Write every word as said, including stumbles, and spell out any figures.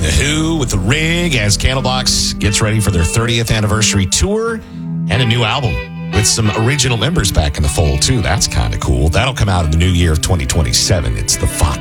The Who with The Rig as Candlebox gets ready for their thirtieth anniversary tour and a new album with some original members back in the fold, too. That's kind of cool. That'll come out in the new year of twenty twenty-seven. It's The Fox.